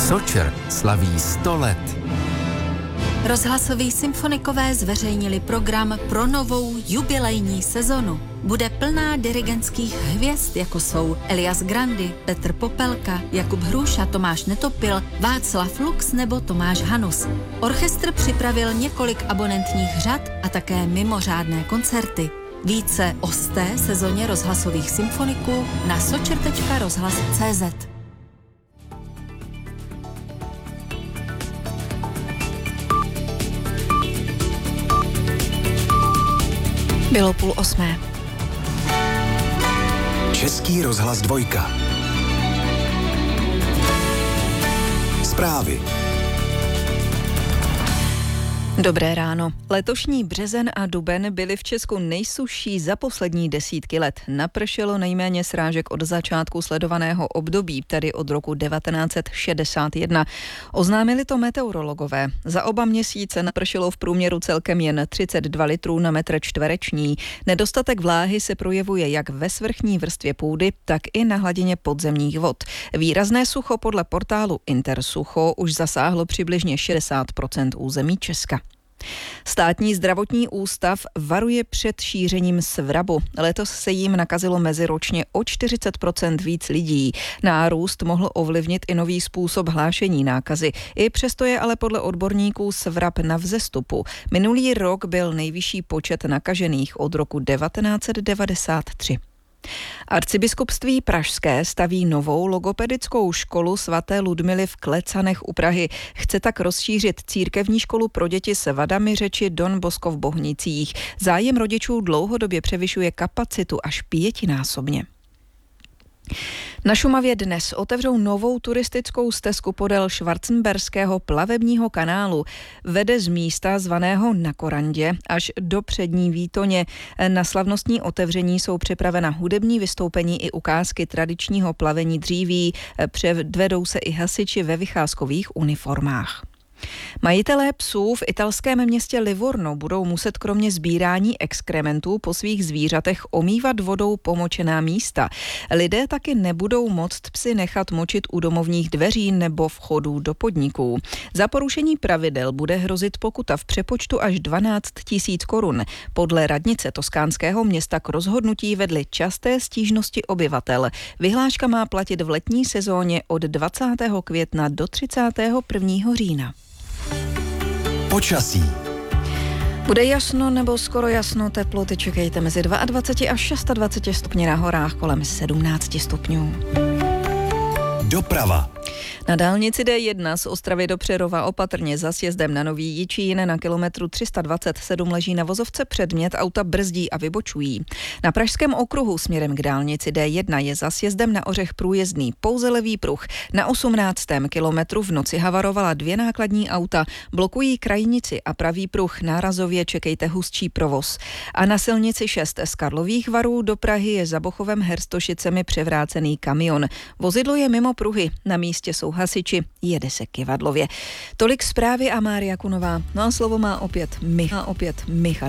Sočer slaví 100 let. Rozhlasoví symfonikové zveřejnili program pro novou jubilejní sezonu. Bude plná dirigentských hvězd, jako jsou Elias Grandi, Petr Popelka, Jakub Hruša, Tomáš Netopil, Václav Lux nebo Tomáš Hanus. Orchestr připravil několik abonentních řad a také mimořádné koncerty. Více o 100. sezóně rozhlasových symfoniků na sočer.rozhlas.cz. Bylo 7:30. Český rozhlas 2. Zprávy. Dobré ráno. Letošní březen a duben byly v Česku nejsušší za poslední desítky let. Napršelo nejméně srážek od začátku sledovaného období, tedy od roku 1961. Oznámili to meteorologové. Za oba měsíce napršelo v průměru celkem jen 32 litrů na metr čtvereční. Nedostatek vláhy se projevuje jak ve svrchní vrstvě půdy, tak i na hladině podzemních vod. Výrazné sucho podle portálu Intersucho už zasáhlo přibližně 60% území Česka. Státní zdravotní ústav varuje před šířením svrabu. Letos se jim nakazilo meziročně o 40% víc lidí. Nárůst mohl ovlivnit i nový způsob hlášení nákazy. I přesto je ale podle odborníků svrab na vzestupu. Minulý rok byl nejvyšší počet nakažených od roku 1993. Arcibiskupství pražské staví novou logopedickou školu svaté Ludmily v Klecanech u Prahy. Chce tak rozšířit církevní školu pro děti s vadami řeči Don Bosco v Bohnicích. Zájem rodičů dlouhodobě převyšuje kapacitu až 5násobně. Na Šumavě dnes otevřou novou turistickou stezku podél Schwarzenberského plavebního kanálu. Vede z místa zvaného Na Korandě až do přední Výtoně. Na slavnostní otevření jsou připravena hudební vystoupení i ukázky tradičního plavení dříví. Předvedou se i hasiči ve vycházkových uniformách. Majitelé psů v italském městě Livorno budou muset kromě sbírání exkrementů po svých zvířatech omývat vodou pomočená místa. Lidé taky nebudou moct psy nechat močit u domovních dveří nebo vchodů do podniků. Za porušení pravidel bude hrozit pokuta v přepočtu až 12 000 korun. Podle radnice toskánského města k rozhodnutí vedly časté stížnosti obyvatel. Vyhláška má platit v letní sezóně od 20. května do 31. října. Počasí. Bude jasno nebo skoro jasno, teploty čekejte mezi 22 až 26 stupni, na horách kolem 17 stupňů. Doprava. Na dálnici D1 z Ostravy do Přerova opatrně za sjezdem na Nový Jičín na kilometru 327 leží na vozovce předmět, auta brzdí a vybočují. Na Pražském okruhu směrem k dálnici D1 je za sjezdem na Ořech průjezdný pouze levý pruh. Na 18. kilometru v noci havarovala 2 nákladní auta, blokují krajnici a pravý pruh, nárazově čekejte hustší provoz. A na silnici 6 z Karlových Varů do Prahy je za Bochovem Herstošicemi převrácený kamion. Vozidlo je mimo pruhy, na místě jsou hasiči, jede se kyvadlově. Tolik zprávy a Mária Kunová. No a slovo má opět Michal.